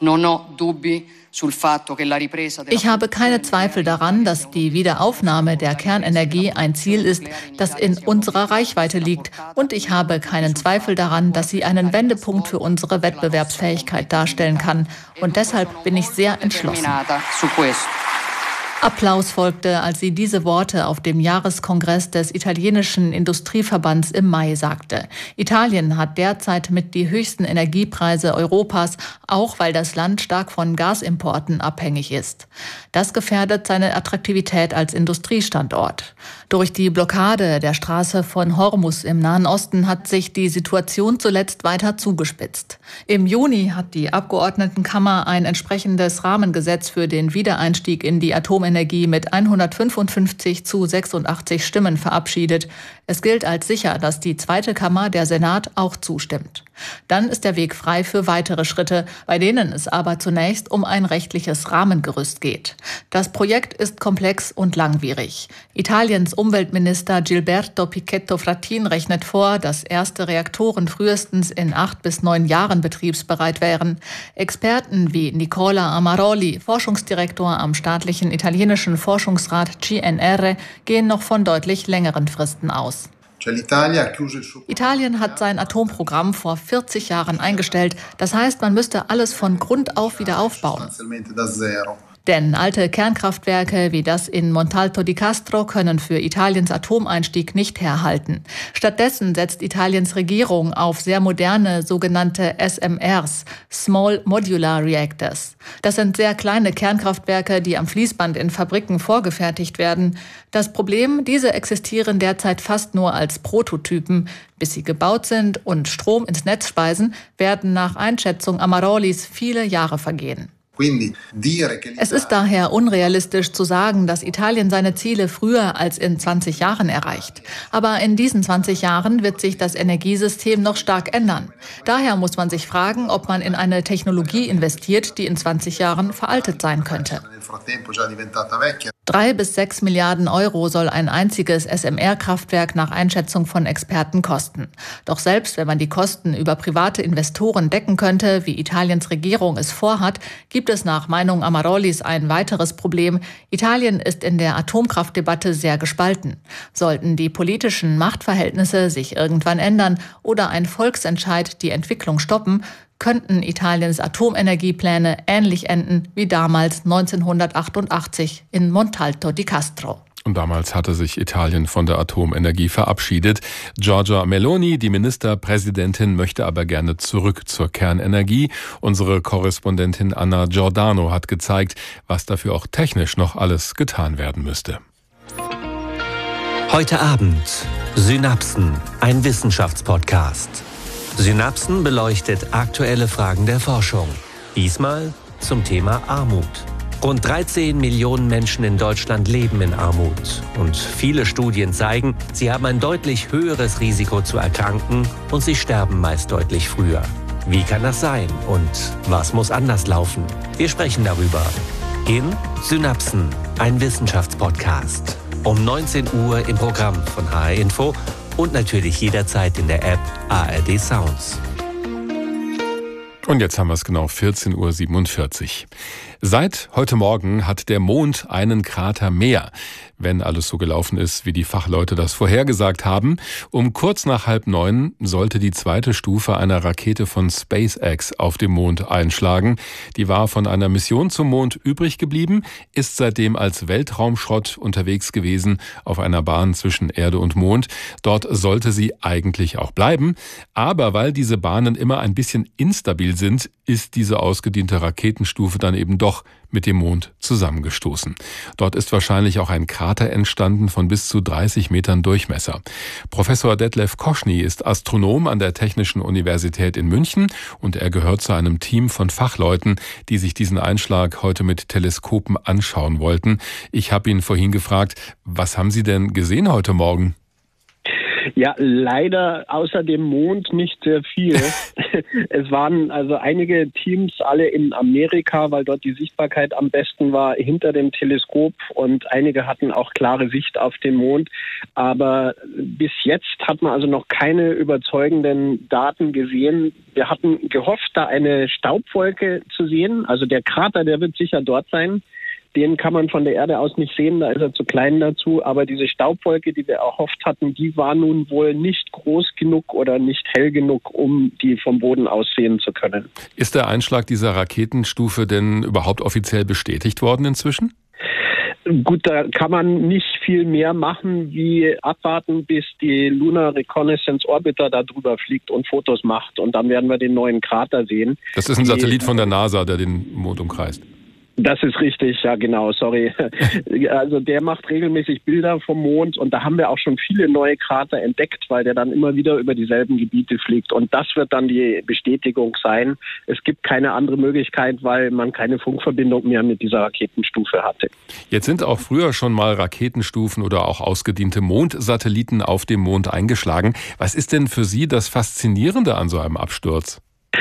Ich habe keine Zweifel daran, dass die Wiederaufnahme der Kernenergie ein Ziel ist, das in unserer Reichweite liegt. Und ich habe keinen Zweifel daran, dass sie einen Wendepunkt für unsere Wettbewerbsfähigkeit darstellen kann. Und deshalb bin ich sehr entschlossen. Applaus folgte, als sie diese Worte auf dem Jahreskongress des italienischen Industrieverbands im Mai sagte. Italien hat derzeit mit die höchsten Energiepreise Europas, auch weil das Land stark von Gasimporten abhängig ist. Das gefährdet seine Attraktivität als Industriestandort. Durch die Blockade der Straße von Hormuz im Nahen Osten hat sich die Situation zuletzt weiter zugespitzt. Im Juni hat die Abgeordnetenkammer ein entsprechendes Rahmengesetz für den Wiedereinstieg in die Atomenergie mit hundertfünfundfünfzig zu sechsundachtzig Stimmen verabschiedet. Es gilt als sicher, dass die zweite Kammer, der Senat, auch zustimmt. Dann ist der Weg frei für weitere Schritte, bei denen es aber zunächst um ein rechtliches Rahmengerüst geht. Das Projekt ist komplex und langwierig. Italiens Umweltminister Gilberto Pichetto Fratin rechnet vor, dass erste Reaktoren frühestens in acht bis neun Jahren betriebsbereit wären. Experten wie Nicola Amaroli, Forschungsdirektor am staatlichen italienischen Forschungsrat G N R, gehen noch von deutlich längeren Fristen aus. Italien hat sein Atomprogramm vor vierzig Jahren eingestellt. Das heißt, man müsste alles von Grund auf wieder aufbauen. Denn alte Kernkraftwerke wie das in Montalto di Castro können für Italiens Atomeinstieg nicht herhalten. Stattdessen setzt Italiens Regierung auf sehr moderne sogenannte S M Rs, Small Modular Reactors. Das sind sehr kleine Kernkraftwerke, die am Fließband in Fabriken vorgefertigt werden. Das Problem, diese existieren derzeit fast nur als Prototypen. Bis sie gebaut sind und Strom ins Netz speisen, werden nach Einschätzung Amarolis viele Jahre vergehen. Es ist daher unrealistisch zu sagen, dass Italien seine Ziele früher als in zwanzig Jahren erreicht. Aber in diesen zwanzig Jahren wird sich das Energiesystem noch stark ändern. Daher muss man sich fragen, ob man in eine Technologie investiert, die in zwanzig Jahren veraltet sein könnte. Drei bis sechs Milliarden Euro soll ein einziges S M R-Kraftwerk nach Einschätzung von Experten kosten. Doch selbst wenn man die Kosten über private Investoren decken könnte, wie Italiens Regierung es vorhat, gibt es nach Meinung Amarolis ein weiteres Problem. Italien ist in der Atomkraftdebatte sehr gespalten. Sollten die politischen Machtverhältnisse sich irgendwann ändern oder ein Volksentscheid die Entwicklung stoppen, könnten Italiens Atomenergiepläne ähnlich enden wie damals neunzehnhundertachtundachtzig in Montalto di Castro. Und damals hatte sich Italien von der Atomenergie verabschiedet. Giorgia Meloni, die Ministerpräsidentin, möchte aber gerne zurück zur Kernenergie. Unsere Korrespondentin Anna Giordano hat gezeigt, was dafür auch technisch noch alles getan werden müsste. Heute Abend Synapsen, ein Wissenschaftspodcast. Synapsen beleuchtet aktuelle Fragen der Forschung. Diesmal zum Thema Armut. Rund dreizehn Millionen Menschen in Deutschland leben in Armut. Und viele Studien zeigen, sie haben ein deutlich höheres Risiko zu erkranken und sie sterben meist deutlich früher. Wie kann das sein und was muss anders laufen? Wir sprechen darüber in Synapsen, ein Wissenschaftspodcast. Um neunzehn Uhr im Programm von H R Info und natürlich jederzeit in der App A R D Sounds. Und jetzt haben wir es genau vierzehn Uhr siebenundvierzig. Seit heute Morgen hat der Mond einen Krater mehr, wenn alles so gelaufen ist, wie die Fachleute das vorhergesagt haben. Um kurz nach halb neun sollte die zweite Stufe einer Rakete von SpaceX auf dem Mond einschlagen. Die war von einer Mission zum Mond übrig geblieben, ist seitdem als Weltraumschrott unterwegs gewesen auf einer Bahn zwischen Erde und Mond. Dort sollte sie eigentlich auch bleiben. Aber weil diese Bahnen immer ein bisschen instabil sind, ist diese ausgediente Raketenstufe dann eben doch mit dem Mond zusammengestoßen. Dort ist wahrscheinlich auch ein Krater entstanden von bis zu dreißig Metern Durchmesser. Professor Detlef Koschny ist Astronom an der Technischen Universität in München und er gehört zu einem Team von Fachleuten, die sich diesen Einschlag heute mit Teleskopen anschauen wollten. Ich habe ihn vorhin gefragt, was haben Sie denn gesehen heute Morgen? Ja, leider außer dem Mond nicht sehr viel. Es waren also einige Teams alle in Amerika, weil dort die Sichtbarkeit am besten war, hinter dem Teleskop und einige hatten auch klare Sicht auf den Mond. Aber bis jetzt hat man also noch keine überzeugenden Daten gesehen. Wir hatten gehofft, da eine Staubwolke zu sehen. Also der Krater, der wird sicher dort sein. Den kann man von der Erde aus nicht sehen, da ist er zu klein dazu. Aber diese Staubwolke, die wir erhofft hatten, die war nun wohl nicht groß genug oder nicht hell genug, um die vom Boden aus sehen zu können. Ist der Einschlag dieser Raketenstufe denn überhaupt offiziell bestätigt worden inzwischen? Gut, da kann man nicht viel mehr machen, wie abwarten, bis die Lunar Reconnaissance Orbiter da drüber fliegt und Fotos macht. Und dann werden wir den neuen Krater sehen. Das ist ein Satellit von der NASA, der den Mond umkreist. Das ist richtig, ja genau, sorry. Also der macht regelmäßig Bilder vom Mond und da haben wir auch schon viele neue Krater entdeckt, weil der dann immer wieder über dieselben Gebiete fliegt. Und das wird dann die Bestätigung sein. Es gibt keine andere Möglichkeit, weil man keine Funkverbindung mehr mit dieser Raketenstufe hatte. Jetzt sind auch früher schon mal Raketenstufen oder auch ausgediente Mondsatelliten auf dem Mond eingeschlagen. Was ist denn für Sie das Faszinierende an so einem Absturz?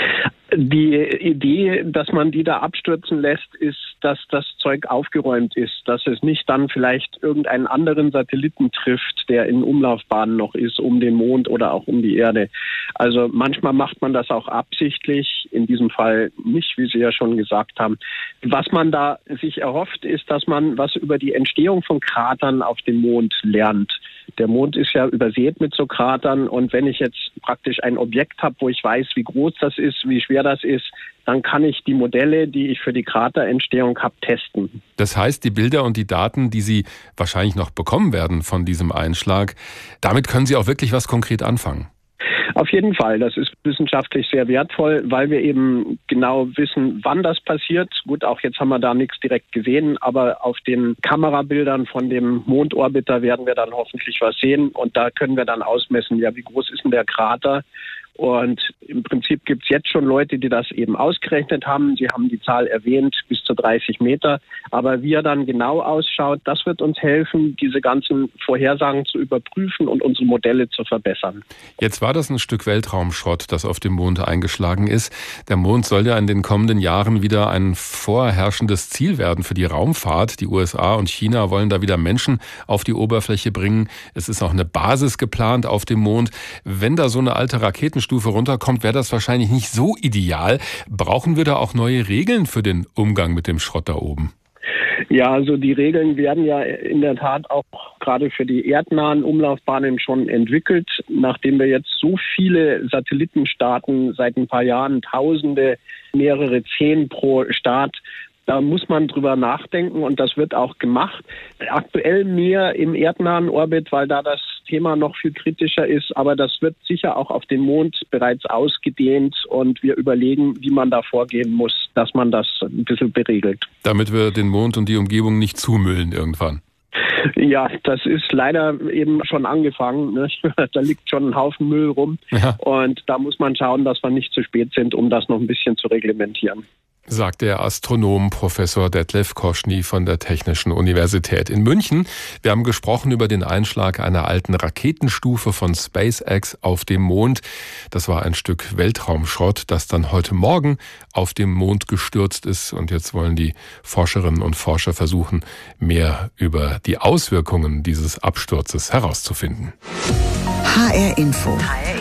Die Idee, dass man die da abstürzen lässt, ist, dass das Zeug aufgeräumt ist, dass es nicht dann vielleicht irgendeinen anderen Satelliten trifft, der in Umlaufbahnen noch ist, um den Mond oder auch um die Erde. Also manchmal macht man das auch absichtlich, in diesem Fall nicht, wie Sie ja schon gesagt haben. Was man da sich erhofft, ist, dass man was über die Entstehung von Kratern auf dem Mond lernt. Der Mond ist ja übersät mit so Kratern und wenn ich jetzt praktisch ein Objekt habe, wo ich weiß, wie groß das ist, wie schwer das ist, dann kann ich die Modelle, die ich für die Kraterentstehung habe, testen. Das heißt, die Bilder und die Daten, die Sie wahrscheinlich noch bekommen werden von diesem Einschlag, damit können Sie auch wirklich was konkret anfangen. Auf jeden Fall, das ist wissenschaftlich sehr wertvoll, weil wir eben genau wissen, wann das passiert. Gut, auch jetzt haben wir da nichts direkt gesehen, aber auf den Kamerabildern von dem Mondorbiter werden wir dann hoffentlich was sehen und da können wir dann ausmessen, ja, wie groß ist denn der Krater? Und im Prinzip gibt es jetzt schon Leute, die das eben ausgerechnet haben. Sie haben die Zahl erwähnt, bis zu dreißig Meter. Aber wie er dann genau ausschaut, das wird uns helfen, diese ganzen Vorhersagen zu überprüfen und unsere Modelle zu verbessern. Jetzt war das ein Stück Weltraumschrott, das auf dem Mond eingeschlagen ist. Der Mond soll ja in den kommenden Jahren wieder ein vorherrschendes Ziel werden für die Raumfahrt. Die U S A und China wollen da wieder Menschen auf die Oberfläche bringen. Es ist auch eine Basis geplant auf dem Mond. Wenn da so eine alte Raketenstufe runterkommt, wäre das wahrscheinlich nicht so ideal. Brauchen wir da auch neue Regeln für den Umgang mit dem Schrott da oben? Ja, also die Regeln werden ja in der Tat auch gerade für die erdnahen Umlaufbahnen schon entwickelt. Nachdem wir jetzt so viele Satelliten starten, seit ein paar Jahren Tausende, mehrere zehn pro Start, Da muss man drüber nachdenken und das wird auch gemacht. Aktuell mehr im erdnahen Orbit, weil da das Thema noch viel kritischer ist, aber das wird sicher auch auf den Mond bereits ausgedehnt und wir überlegen, wie man da vorgehen muss, dass man das ein bisschen beregelt. Damit wir den Mond und die Umgebung nicht zumüllen irgendwann. Ja, das ist leider eben schon angefangen. Ne? Da liegt schon ein Haufen Müll rum. Ja. Und da muss man schauen, dass wir nicht zu spät sind, um das noch ein bisschen zu reglementieren. Sagt der Astronom Professor Detlef Koschny von der Technischen Universität in München. Wir haben gesprochen über den Einschlag einer alten Raketenstufe von SpaceX auf dem Mond. Das war ein Stück Weltraumschrott, das dann heute Morgen auf dem Mond gestürzt ist. Und jetzt wollen die Forscherinnen und Forscher versuchen, mehr über die Auswirkungen dieses Absturzes herauszufinden. H R Info.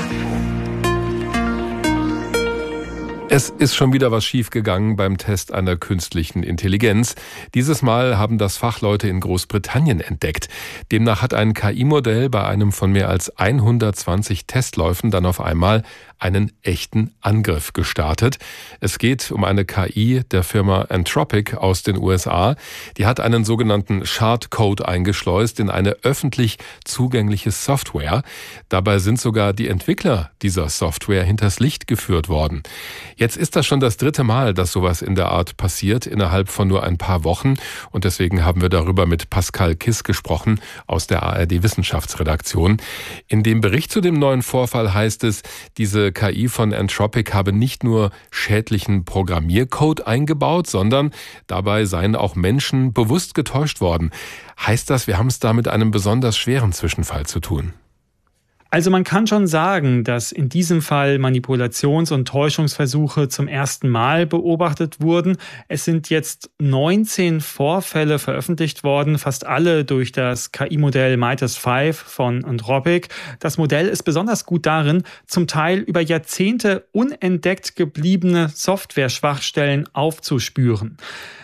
Es ist schon wieder was schiefgegangen beim Test einer künstlichen Intelligenz. Dieses Mal haben das Fachleute in Großbritannien entdeckt. Demnach hat ein K I-Modell bei einem von mehr als hundertzwanzig Testläufen dann auf einmal einen echten Angriff gestartet. Es geht um eine K I der Firma Anthropic aus den U S A. Die hat einen sogenannten Shardcode eingeschleust in eine öffentlich zugängliche Software. Dabei sind sogar die Entwickler dieser Software hinters Licht geführt worden. Jetzt ist das schon das dritte Mal, dass sowas in der Art passiert, innerhalb von nur ein paar Wochen. Und deswegen haben wir darüber mit Pascal Kiss gesprochen aus der A R D-Wissenschaftsredaktion. In dem Bericht zu dem neuen Vorfall heißt es, diese K I von Anthropic habe nicht nur schädlichen Programmiercode eingebaut, sondern dabei seien auch Menschen bewusst getäuscht worden. Heißt das, wir haben es da mit einem besonders schweren Zwischenfall zu tun? Also man kann schon sagen, dass in diesem Fall Manipulations- und Täuschungsversuche zum ersten Mal beobachtet wurden. Es sind jetzt neunzehn Vorfälle veröffentlicht worden, fast alle durch das K I-Modell Midas fünf von Anthropic. Das Modell ist besonders gut darin, zum Teil über Jahrzehnte unentdeckt gebliebene Software-Schwachstellen aufzuspüren.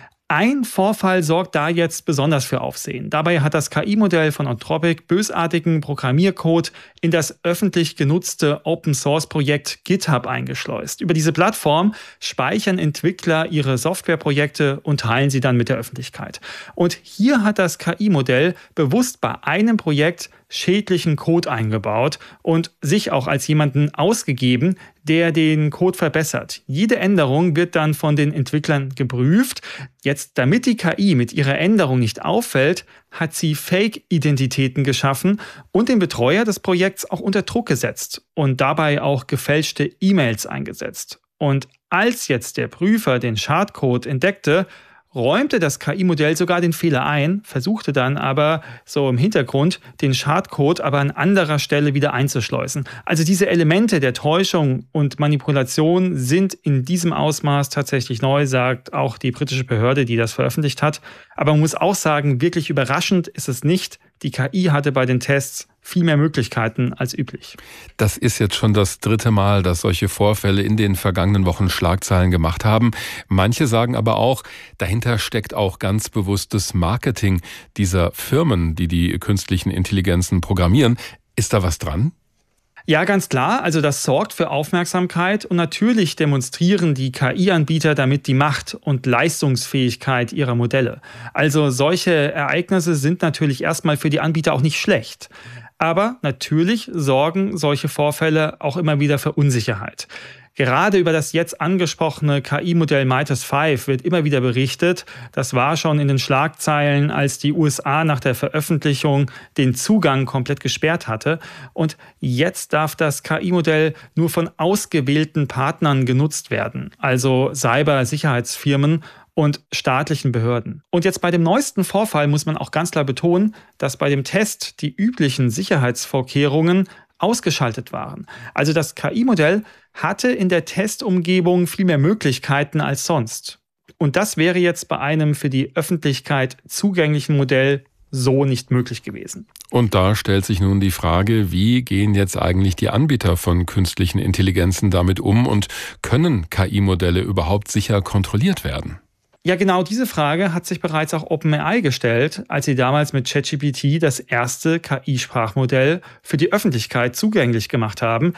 Ein Vorfall sorgt da jetzt besonders für Aufsehen. Dabei hat das K I-Modell von Anthropic bösartigen Programmiercode in das öffentlich genutzte Open-Source-Projekt GitHub eingeschleust. Über diese Plattform speichern Entwickler ihre Softwareprojekte und teilen sie dann mit der Öffentlichkeit. Und hier hat das K I-Modell bewusst bei einem Projekt schädlichen Code eingebaut und sich auch als jemanden ausgegeben, der den Code verbessert. Jede Änderung wird dann von den Entwicklern geprüft. Jetzt, damit die K I mit ihrer Änderung nicht auffällt, hat sie Fake-Identitäten geschaffen und den Betreuer des Projekts auch unter Druck gesetzt und dabei auch gefälschte E-Mails eingesetzt. Und als jetzt der Prüfer den Schadcode entdeckte, räumte das K I-Modell sogar den Fehler ein, versuchte dann aber so im Hintergrund den Schadcode aber an anderer Stelle wieder einzuschleusen. Also diese Elemente der Täuschung und Manipulation sind in diesem Ausmaß tatsächlich neu, sagt auch die britische Behörde, die das veröffentlicht hat. Aber man muss auch sagen, wirklich überraschend ist es nicht. Die K I hatte bei den Tests viel mehr Möglichkeiten als üblich. Das ist jetzt schon das dritte Mal, dass solche Vorfälle in den vergangenen Wochen Schlagzeilen gemacht haben. Manche sagen aber auch, dahinter steckt auch ganz bewusstes Marketing dieser Firmen, die die künstlichen Intelligenzen programmieren. Ist da was dran? Ja, ganz klar. Also das sorgt für Aufmerksamkeit und natürlich demonstrieren die K I-Anbieter damit die Macht und Leistungsfähigkeit ihrer Modelle. Also solche Ereignisse sind natürlich erstmal für die Anbieter auch nicht schlecht. Aber natürlich sorgen solche Vorfälle auch immer wieder für Unsicherheit. Gerade über das jetzt angesprochene K I-Modell Midas fünf wird immer wieder berichtet. Das war schon in den Schlagzeilen, als die U S A nach der Veröffentlichung den Zugang komplett gesperrt hatte. Und jetzt darf das K I-Modell nur von ausgewählten Partnern genutzt werden, also Cybersicherheitsfirmen und staatlichen Behörden. Und jetzt bei dem neuesten Vorfall muss man auch ganz klar betonen, dass bei dem Test die üblichen Sicherheitsvorkehrungen ausgeschaltet waren. Also das K I-Modell hatte in der Testumgebung viel mehr Möglichkeiten als sonst. Und das wäre jetzt bei einem für die Öffentlichkeit zugänglichen Modell so nicht möglich gewesen. Und da stellt sich nun die Frage, wie gehen jetzt eigentlich die Anbieter von künstlichen Intelligenzen damit um und können K I-Modelle überhaupt sicher kontrolliert werden? Ja, genau diese Frage hat sich bereits auch OpenAI gestellt, als sie damals mit ChatGPT das erste K I-Sprachmodell für die Öffentlichkeit zugänglich gemacht haben.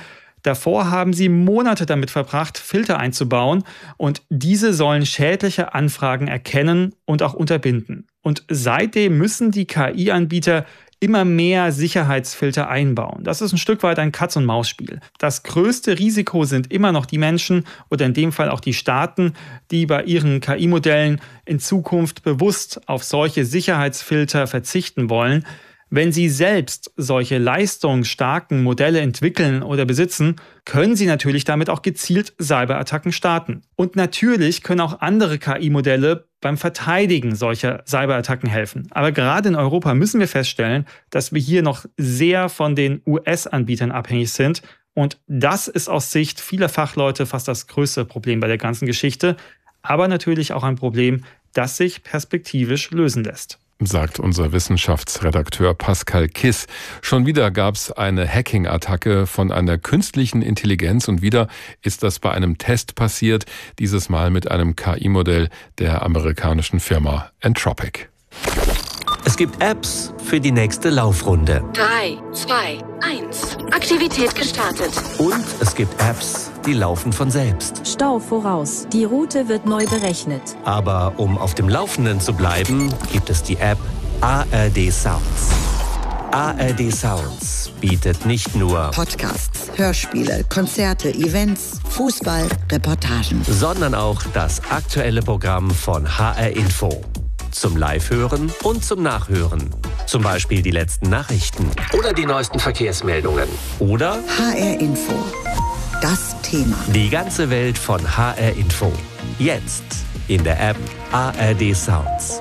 Davor haben sie Monate damit verbracht, Filter einzubauen und diese sollen schädliche Anfragen erkennen und auch unterbinden. Und seitdem müssen die K I-Anbieter immer mehr Sicherheitsfilter einbauen. Das ist ein Stück weit ein Katz-und-Maus-Spiel. Das größte Risiko sind immer noch die Menschen oder in dem Fall auch die Staaten, die bei ihren K I-Modellen in Zukunft bewusst auf solche Sicherheitsfilter verzichten wollen. Wenn sie selbst solche leistungsstarken Modelle entwickeln oder besitzen, können sie natürlich damit auch gezielt Cyberattacken starten. Und natürlich können auch andere K I-Modelle beim Verteidigen solcher Cyberattacken helfen. Aber gerade in Europa müssen wir feststellen, dass wir hier noch sehr von den U S-Anbietern abhängig sind. Und das ist aus Sicht vieler Fachleute fast das größte Problem bei der ganzen Geschichte. Aber natürlich auch ein Problem, das sich perspektivisch lösen lässt. Sagt unser Wissenschaftsredakteur Pascal Kiss. Schon wieder gab es eine Hacking-Attacke von einer künstlichen Intelligenz und wieder ist das bei einem Test passiert, dieses Mal mit einem K I-Modell der amerikanischen Firma Anthropic. Es gibt Apps für die nächste Laufrunde. drei, zwei, eins. Aktivität gestartet. Und es gibt Apps, die laufen von selbst. Stau voraus. Die Route wird neu berechnet. Aber um auf dem Laufenden zu bleiben, gibt es die App A R D Sounds. A R D Sounds bietet nicht nur Podcasts, Hörspiele, Konzerte, Events, Fußball, Reportagen, sondern auch das aktuelle Programm von H R Info. Zum Live-Hören und zum Nachhören. Zum Beispiel die letzten Nachrichten. Oder die neuesten Verkehrsmeldungen. Oder H R Info. Das Thema. Die ganze Welt von H R Info. Jetzt in der App A R D Sounds.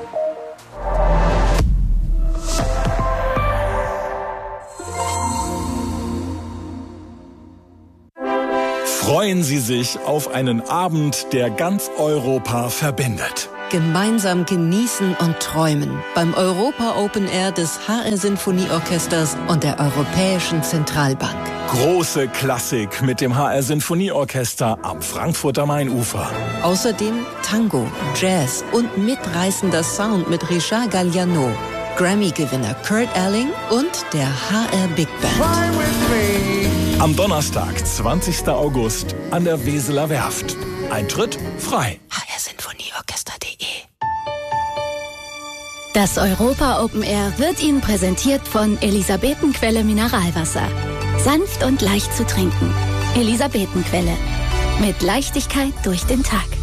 Freuen Sie sich auf einen Abend, der ganz Europa verbindet. Gemeinsam genießen und träumen beim Europa Open Air des H R Sinfonieorchesters und der Europäischen Zentralbank. Große Klassik mit dem H R Sinfonieorchester am Frankfurter Mainufer. Außerdem Tango, Jazz und mitreißender Sound mit Richard Galliano, Grammy-Gewinner Kurt Elling und der H R Big Band. Am Donnerstag, zwanzigsten August, an der Weseler Werft. Eintritt frei. H R Sinfonieorchester punkt de. Das Europa Open Air wird Ihnen präsentiert von Elisabetenquelle Mineralwasser. Sanft und leicht zu trinken. Elisabetenquelle. Mit Leichtigkeit durch den Tag.